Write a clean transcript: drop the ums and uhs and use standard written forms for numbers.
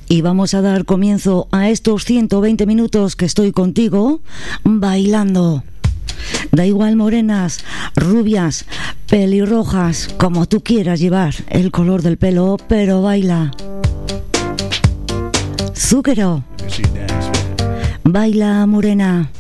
y vamos a dar comienzo a estos 120 minutos que estoy contigo bailando. Da igual morenas, rubias, pelirrojas, como tú quieras llevar el color del pelo, pero baila. Zúquero, baila morena.